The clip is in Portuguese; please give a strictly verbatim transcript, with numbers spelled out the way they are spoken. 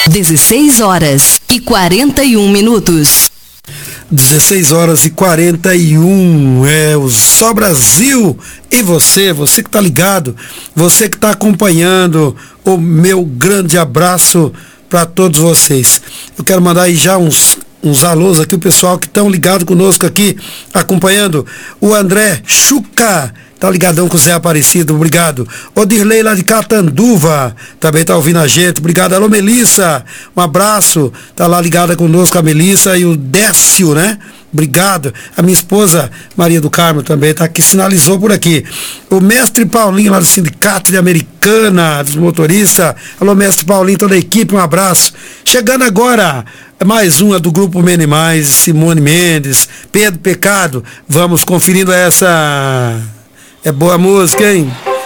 dezesseis horas e quarenta e um minutos. dezesseis horas e quarenta e um, é o Só Brasil. E você, você que tá ligado, você que tá acompanhando, o meu grande abraço para todos vocês. Eu quero mandar aí já uns, uns alôs aqui, o pessoal que estão ligado conosco aqui, acompanhando. O André Chuca, tá ligadão com o Zé Aparecido, obrigado. O Dirley lá de Catanduva, também tá ouvindo a gente, obrigado. Alô Melissa, um abraço, tá lá ligada conosco a Melissa e o Décio, né? Obrigado. A minha esposa, Maria do Carmo, também tá aqui, sinalizou por aqui. O mestre Paulinho lá do Sindicato de Americana, dos motoristas. Alô mestre Paulinho, toda a equipe, um abraço. Chegando agora, mais uma do Grupo Mene Mais, Simone Mendes, Pedro Pecado. Vamos conferindo essa... É boa música, hein?